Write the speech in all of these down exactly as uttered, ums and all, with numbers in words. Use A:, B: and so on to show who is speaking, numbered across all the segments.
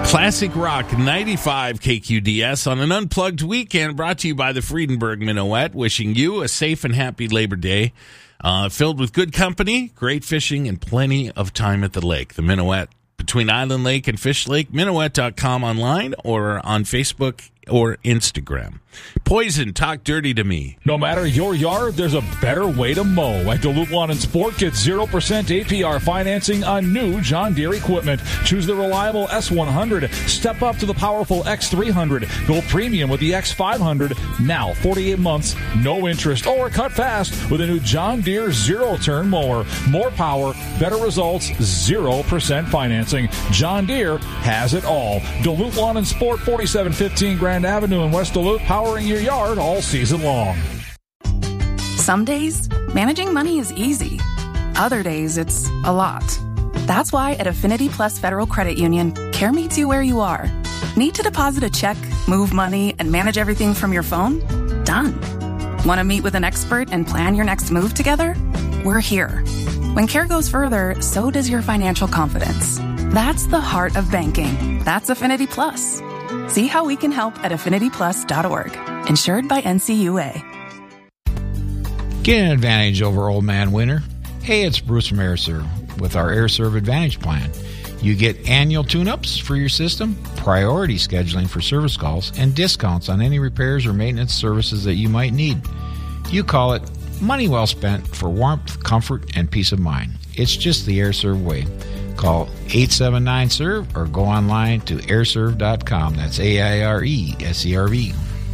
A: Classic Rock ninety-five K Q D S on an unplugged weekend, brought to you by the Friedenberg Minuet, wishing you a safe and happy Labor Day, uh, filled with good company, great fishing, and plenty of time at the lake. The Minuet between Island Lake and Fish Lake, minuet dot com online or on Facebook or Instagram. Poison, talk dirty to me.
B: No matter your yard, there's a better way to mow. At Duluth Lawn and Sport, get zero percent A P R financing on new John Deere equipment. Choose the reliable S one hundred. Step up to the powerful X three hundred. Go premium with the X five hundred. Now, forty-eight months, no interest, or cut fast with a new John Deere zero-turn mower. More power, better results, zero percent financing. John Deere has it all. Duluth Lawn and Sport, forty-seven fifteen Grand Avenue in West Duluth, powering your yard all season long.
C: Some days, managing money is easy. Other days, it's a lot. That's why at Affinity Plus Federal Credit Union, care meets you where you are. Need to deposit a check, move money, and manage everything from your phone? Done. Want to meet with an expert and plan your next move together? We're here. When care goes further, so does your financial confidence. That's the heart of banking. That's Affinity Plus. See how we can help at affinity plus dot org. Insured by N C U A.
D: Get an advantage over Old Man Winter. Hey, it's Bruce from AirServe with our AirServe Advantage plan. You get annual tune-ups for your system, priority scheduling for service calls, and discounts on any repairs or maintenance services that you might need. You call it money well spent for warmth, comfort, and peace of mind. It's just the AirServe way. Call eight seven nine serve or go online to air serve dot com. That's A I R E S E R V.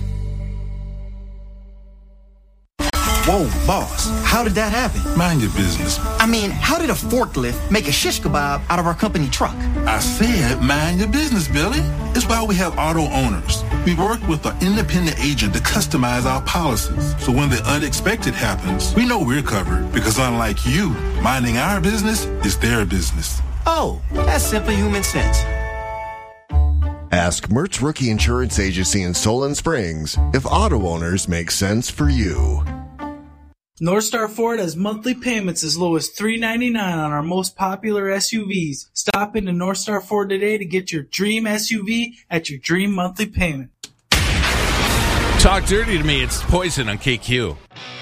E: Whoa, boss, how did that happen?
F: Mind your business.
E: I mean, how did a forklift make a shish kebab out of our company truck?
F: I said mind your business, Billy. It's why we have auto owners. We work with an independent agent to customize our policies. So when the unexpected happens, we know we're covered because unlike you, minding our business is their business.
E: Oh, that's simple human sense.
G: Ask Mertz Rookie Insurance Agency in Solon Springs if auto owners make sense for you.
H: North Star Ford has monthly payments as low as three dollars and ninety-nine cents on our most popular S U Vs. Stop into North Star Ford today to get your dream S U V at your dream monthly payment.
A: Talk dirty to me. It's Poison on K Q.